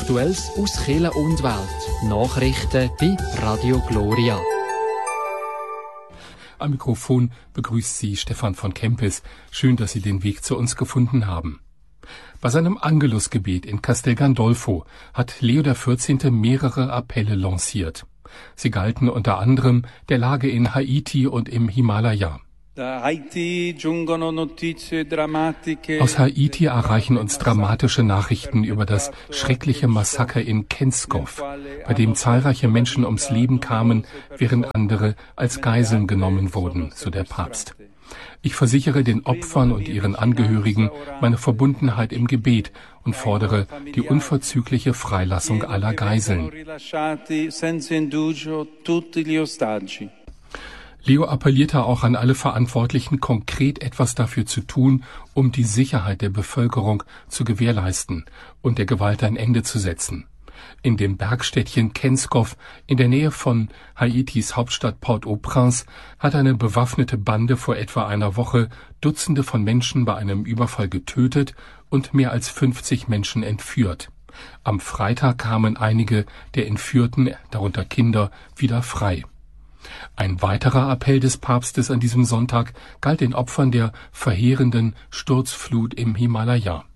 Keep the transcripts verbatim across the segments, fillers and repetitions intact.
Aktuelles aus Kirche und Welt. Nachrichten bei Radio Gloria. Am Mikrofon begrüßt Sie Stefan von Kempis. Schön, dass Sie den Weg zu uns gefunden haben. Bei seinem Angelusgebet in Castel Gandolfo hat Leo der vierzehnte mehrere Appelle lanciert. Sie galten unter anderem der Lage in Haiti und im Himalaya. Aus Haiti erreichen uns dramatische Nachrichten über das schreckliche Massaker in Kenskow, bei dem zahlreiche Menschen ums Leben kamen, während andere als Geiseln genommen wurden, so der Papst. Ich versichere den Opfern und ihren Angehörigen meine Verbundenheit im Gebet und fordere die unverzügliche Freilassung aller Geiseln. Leo appellierte auch an alle Verantwortlichen, konkret etwas dafür zu tun, um die Sicherheit der Bevölkerung zu gewährleisten und der Gewalt ein Ende zu setzen. In dem Bergstädtchen Kenskow in der Nähe von Haitis Hauptstadt Port-au-Prince hat eine bewaffnete Bande vor etwa einer Woche Dutzende von Menschen bei einem Überfall getötet und mehr als fünfzig Menschen entführt. Am Freitag kamen einige der Entführten, darunter Kinder, wieder frei. Ein weiterer Appell des Papstes an diesem Sonntag galt den Opfern der verheerenden Sturzflut im Himalaya.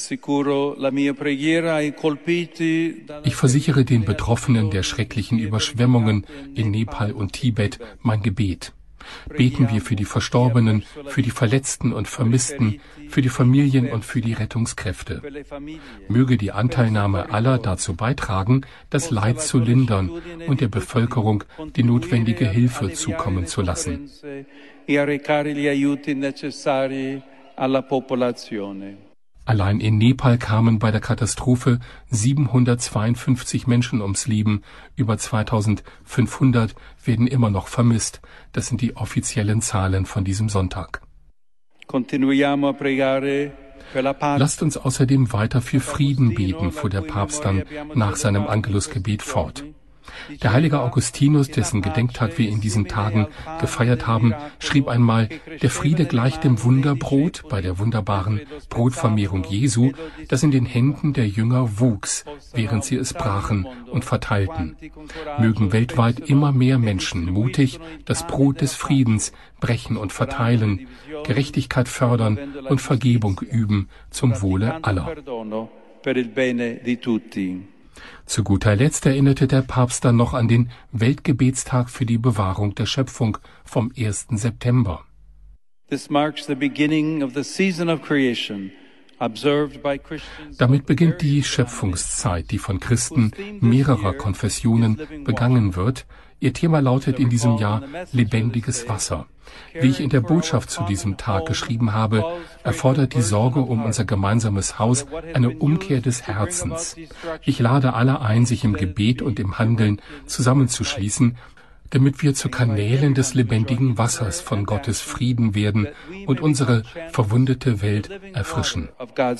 Ich versichere den Betroffenen der schrecklichen Überschwemmungen in Nepal und Tibet mein Gebet. Beten wir für die Verstorbenen, für die Verletzten und Vermissten, für die Familien und für die Rettungskräfte. Möge die Anteilnahme aller dazu beitragen, das Leid zu lindern und der Bevölkerung die notwendige Hilfe zukommen zu lassen. Allein in Nepal kamen bei der Katastrophe siebenhundertzweiundfünfzig Menschen ums Leben, über zweitausendfünfhundert werden immer noch vermisst. Das sind die offiziellen Zahlen von diesem Sonntag. Lasst uns außerdem weiter für Frieden beten, fuhr der Papst dann nach seinem Angelusgebet fort. Der heilige Augustinus, dessen Gedenktag wir in diesen Tagen gefeiert haben, schrieb einmal, der Friede gleicht dem Wunderbrot bei der wunderbaren Brotvermehrung Jesu, das in den Händen der Jünger wuchs, während sie es brachen und verteilten. Mögen weltweit immer mehr Menschen mutig das Brot des Friedens brechen und verteilen, Gerechtigkeit fördern und Vergebung üben zum Wohle aller. Zu guter Letzt erinnerte der Papst dann noch an den Weltgebetstag für die Bewahrung der Schöpfung vom ersten September. Damit beginnt die Schöpfungszeit, die von Christen mehrerer Konfessionen begangen wird. Ihr Thema lautet in diesem Jahr lebendiges Wasser. Wie ich in der Botschaft zu diesem Tag geschrieben habe, erfordert die Sorge um unser gemeinsames Haus eine Umkehr des Herzens. Ich lade alle ein, sich im Gebet und im Handeln zusammenzuschließen, damit wir zu Kanälen des lebendigen Wassers von Gottes Frieden werden und unsere verwundete Welt erfrischen.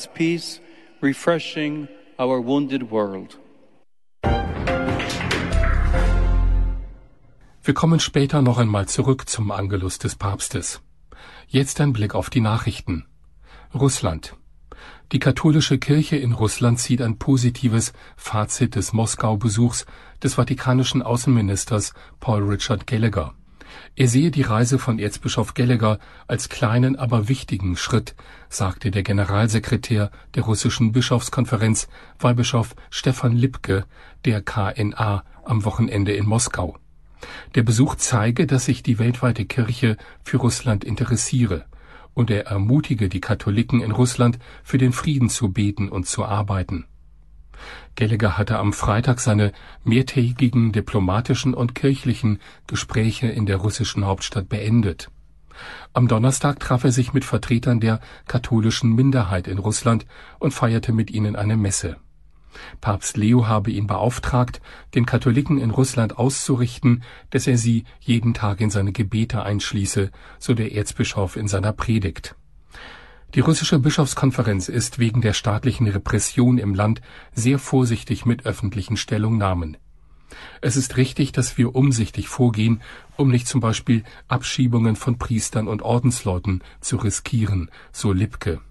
Wir kommen später noch einmal zurück zum Angelus des Papstes. Jetzt ein Blick auf die Nachrichten. Russland. Die katholische Kirche in Russland zieht ein positives Fazit des Moskau-Besuchs des vatikanischen Außenministers Paul Richard Gallagher. Er sehe die Reise von Erzbischof Gallagher als kleinen, aber wichtigen Schritt, sagte der Generalsekretär der russischen Bischofskonferenz, Weihbischof Stefan Lipke, der K N A, am Wochenende in Moskau. Der Besuch zeige, dass sich die weltweite Kirche für Russland interessiere, und er ermutige die Katholiken in Russland, für den Frieden zu beten und zu arbeiten. Gallagher hatte am Freitag seine mehrtägigen diplomatischen und kirchlichen Gespräche in der russischen Hauptstadt beendet. Am Donnerstag traf er sich mit Vertretern der katholischen Minderheit in Russland und feierte mit ihnen eine Messe. Papst Leo habe ihn beauftragt, den Katholiken in Russland auszurichten, dass er sie jeden Tag in seine Gebete einschließe, so der Erzbischof in seiner Predigt. Die russische Bischofskonferenz ist wegen der staatlichen Repression im Land sehr vorsichtig mit öffentlichen Stellungnahmen. Es ist richtig, dass wir umsichtig vorgehen, um nicht zum Beispiel Abschiebungen von Priestern und Ordensleuten zu riskieren, so Lipke.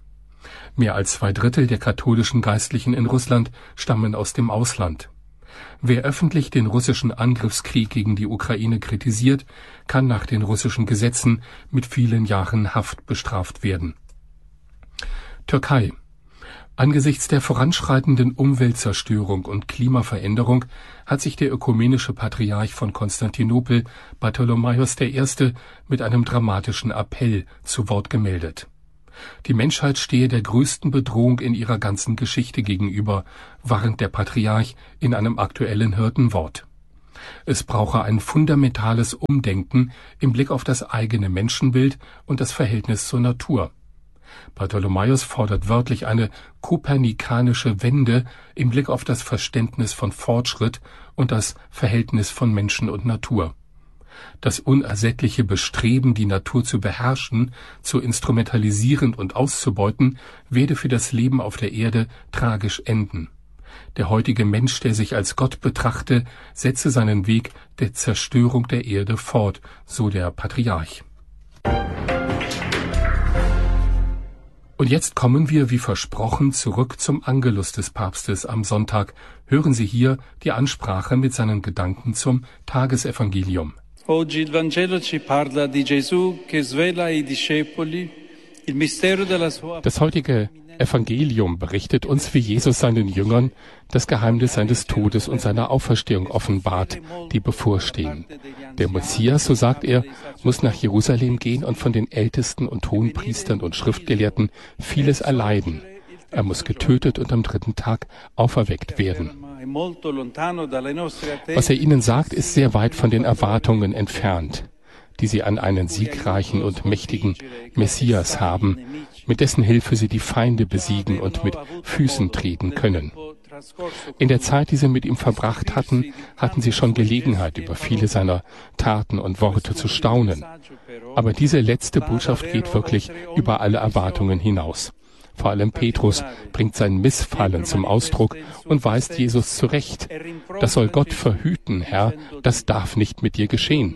Mehr als zwei Drittel der katholischen Geistlichen in Russland stammen aus dem Ausland. Wer öffentlich den russischen Angriffskrieg gegen die Ukraine kritisiert, kann nach den russischen Gesetzen mit vielen Jahren Haft bestraft werden. Türkei. Angesichts der voranschreitenden Umweltzerstörung und Klimaveränderung hat sich der ökumenische Patriarch von Konstantinopel, Bartholomäus der Erste., mit einem dramatischen Appell zu Wort gemeldet. Die Menschheit stehe der größten Bedrohung in ihrer ganzen Geschichte gegenüber, warnt der Patriarch in einem aktuellen Hirtenwort. Es brauche ein fundamentales Umdenken im Blick auf das eigene Menschenbild und das Verhältnis zur Natur. Bartholomäus fordert wörtlich eine kopernikanische Wende im Blick auf das Verständnis von Fortschritt und das Verhältnis von Menschen und Natur. Das unersättliche Bestreben, die Natur zu beherrschen, zu instrumentalisieren und auszubeuten, werde für das Leben auf der Erde tragisch enden. Der heutige Mensch, der sich als Gott betrachte, setze seinen Weg der Zerstörung der Erde fort, so der Patriarch. Und jetzt kommen wir, wie versprochen, zurück zum Angelus des Papstes am Sonntag. Hören Sie hier die Ansprache mit seinen Gedanken zum Tagesevangelium. Oggi il Vangelo ci parla di Gesù che svela ai discepoli il mistero della sua. Das heutige Evangelium berichtet uns, wie Jesus seinen Jüngern das Geheimnis seines Todes und seiner Auferstehung offenbart, die bevorstehen. Der Messias, so sagt er, muss nach Jerusalem gehen und von den Ältesten und Hohenpriestern und Schriftgelehrten vieles erleiden. Er muss getötet und am dritten Tag auferweckt werden. Was er ihnen sagt, ist sehr weit von den Erwartungen entfernt, die sie an einen siegreichen und mächtigen Messias haben, mit dessen Hilfe sie die Feinde besiegen und mit Füßen treten können. In der Zeit, die sie mit ihm verbracht hatten, hatten sie schon Gelegenheit, über viele seiner Taten und Worte zu staunen. Aber diese letzte Botschaft geht wirklich über alle Erwartungen hinaus. Vor allem Petrus bringt sein Missfallen zum Ausdruck und weist Jesus zurecht. Das soll Gott verhüten, Herr, das darf nicht mit dir geschehen.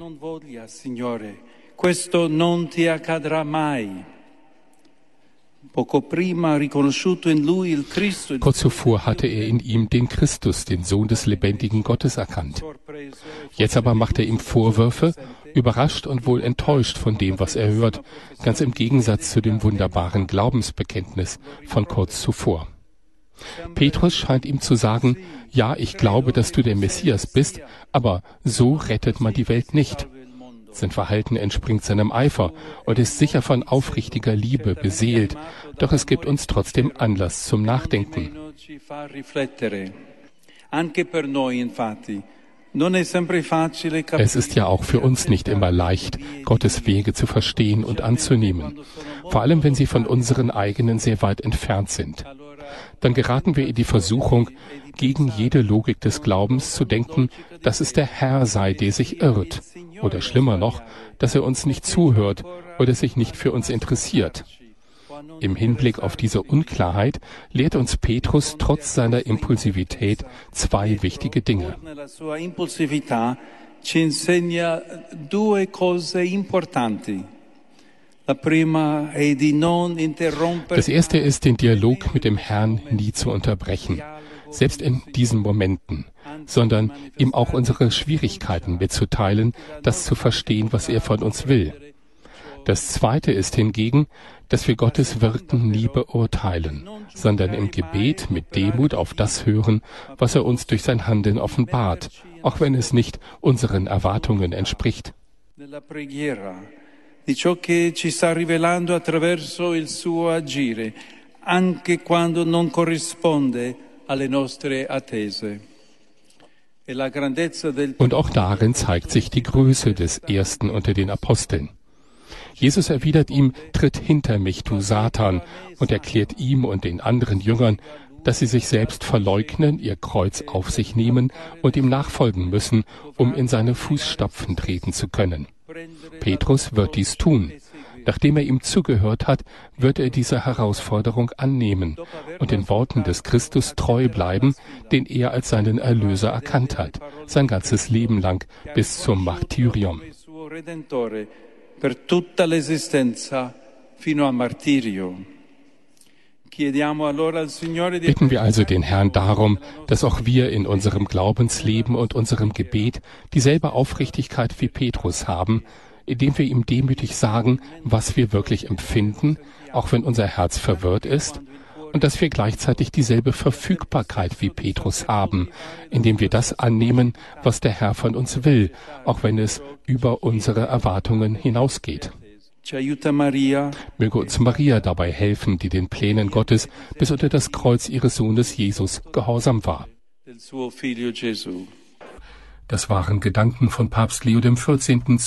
Kurz zuvor hatte er in ihm den Christus, den Sohn des lebendigen Gottes, erkannt. Jetzt aber macht er ihm Vorwürfe, überrascht und wohl enttäuscht von dem, was er hört, ganz im Gegensatz zu dem wunderbaren Glaubensbekenntnis von kurz zuvor. Petrus scheint ihm zu sagen, ja, ich glaube, dass du der Messias bist, aber so rettet man die Welt nicht. Sein Verhalten entspringt seinem Eifer und ist sicher von aufrichtiger Liebe beseelt, doch es gibt uns trotzdem Anlass zum Nachdenken. Es ist ja auch für uns nicht immer leicht, Gottes Wege zu verstehen und anzunehmen, vor allem wenn sie von unseren eigenen sehr weit entfernt sind. Dann geraten wir in die Versuchung, gegen jede Logik des Glaubens zu denken, dass es der Herr sei, der sich irrt, oder schlimmer noch, dass er uns nicht zuhört oder sich nicht für uns interessiert. Im Hinblick auf diese Unklarheit lehrt uns Petrus trotz seiner Impulsivität zwei wichtige Dinge. Das erste ist, den Dialog mit dem Herrn nie zu unterbrechen, selbst in diesen Momenten, sondern ihm auch unsere Schwierigkeiten mitzuteilen, das zu verstehen, was er von uns will. Das zweite ist hingegen, dass wir Gottes Wirken nie beurteilen, sondern im Gebet mit Demut auf das hören, was er uns durch sein Handeln offenbart, auch wenn es nicht unseren Erwartungen entspricht. Di ciò che ci sta rivelando attraverso il suo agire, anche quando non corrisponde alle nostre attese. Und auch darin zeigt sich die Größe des Ersten unter den Aposteln. Jesus erwidert ihm, tritt hinter mich, du Satan, und erklärt ihm und den anderen Jüngern, dass sie sich selbst verleugnen, ihr Kreuz auf sich nehmen und ihm nachfolgen müssen, um in seine Fußstapfen treten zu können. Petrus wird dies tun. Nachdem er ihm zugehört hat, wird er diese Herausforderung annehmen und den Worten des Christus treu bleiben, den er als seinen Erlöser erkannt hat, sein ganzes Leben lang bis zum Martyrium. Bitten wir also den Herrn darum, dass auch wir in unserem Glaubensleben und unserem Gebet dieselbe Aufrichtigkeit wie Petrus haben, indem wir ihm demütig sagen, was wir wirklich empfinden, auch wenn unser Herz verwirrt ist, und dass wir gleichzeitig dieselbe Verfügbarkeit wie Petrus haben, indem wir das annehmen, was der Herr von uns will, auch wenn es über unsere Erwartungen hinausgeht. Möge uns Maria dabei helfen, die den Plänen Gottes bis unter das Kreuz ihres Sohnes Jesus gehorsam war. Das waren Gedanken von Papst Leo dem vierzehnten